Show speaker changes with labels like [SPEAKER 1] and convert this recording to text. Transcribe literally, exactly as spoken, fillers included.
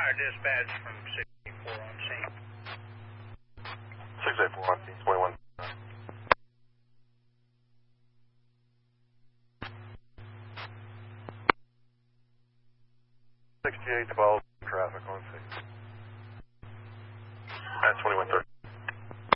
[SPEAKER 1] Fire dispatch from six eight four on scene.
[SPEAKER 2] six eight four on scene, twenty-one. sixty-eight twelve traffic on scene. At twenty-one thirty.